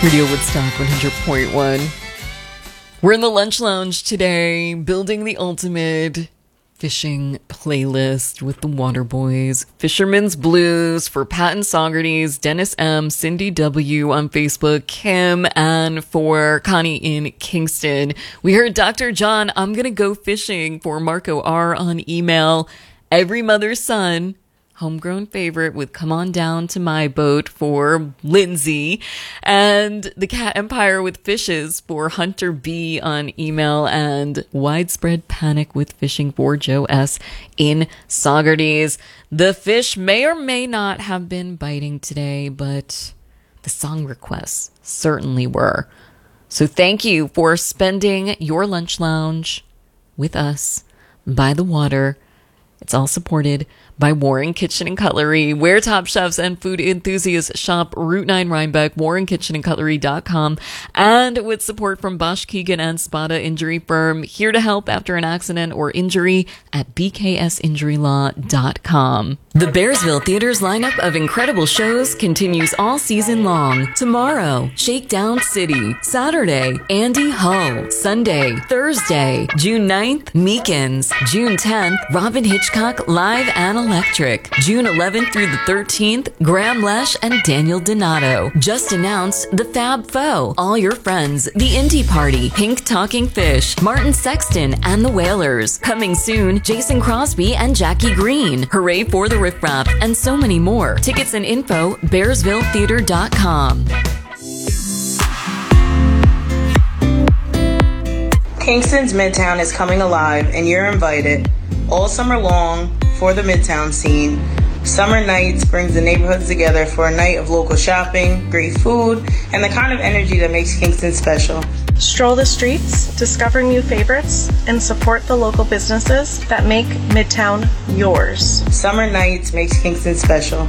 Radio Woodstock 100.1. We're in the lunch lounge today, building the ultimate fishing playlist with the Waterboys. Fisherman's Blues for Patton Saugerties, Dennis M, Cindy W on Facebook, Kim, and for Connie in Kingston. We heard Dr. John, I'm gonna go fishing for Marco R on email. Every Mother's Son, homegrown favorite with Come On Down to My Boat for Lindsay, and The Cat Empire with Fishes for Hunter B on email, and Widespread Panic with Fishing for Joe S in Saugerties. The fish may or may not have been biting today, but the song requests certainly were. So thank you for spending your lunch lounge with us by the water. It's all supported by Warren Kitchen and Cutlery, where top chefs and food enthusiasts shop. Route 9 Rhinebeck, warrenkitchenandcutlery.com, and with support from Bosch, Keegan, and Spada Injury Firm, here to help after an accident or injury at bksinjurylaw.com. The Bearsville Theater's lineup of incredible shows continues all season long. Tomorrow, Shakedown City. Saturday, Andy Ho. Sunday, Thursday, June 9th, Meekins. June 10th, Robin Hitchcock Live and Electric. June 11th through the 13th, Graham Lesh and Daniel Donato. Just announced The Fab Foe, All Your Friends, The Indie Party, Pink Talking Fish, Martin Sexton and the Wailers. Coming soon, Jason Crosby and Jackie Green. Hooray for the Riff Raff, and so many more. Tickets and info, bearsvilletheater.com. Kingston's Midtown is coming alive, and you're invited all summer long for the Midtown scene. Summer Nights brings the neighborhoods together for a night of local shopping, great food, and the kind of energy that makes Kingston special. Stroll the streets, discover new favorites, and support the local businesses that make Midtown yours. Summer Nights makes Kingston special.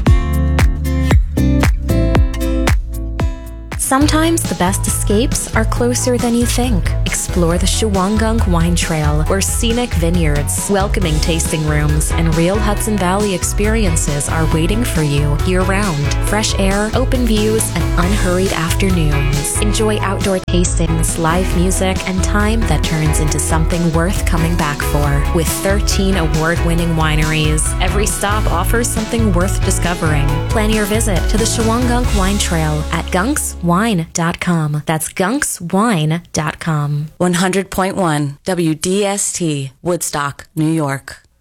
Sometimes the best escapes are closer than you think. Explore the Shawangunk Wine Trail, where scenic vineyards, welcoming tasting rooms, and real Hudson Valley experiences are waiting for you year-round. Fresh air, open views, and unhurried afternoons. Enjoy outdoor tastings, live music, and time that turns into something worth coming back for. With 13 award-winning wineries, every stop offers something worth discovering. Plan your visit to the Shawangunk Wine Trail at gunkswine.com. That's gunkswine.com. 100.1 WDST, Woodstock, New York.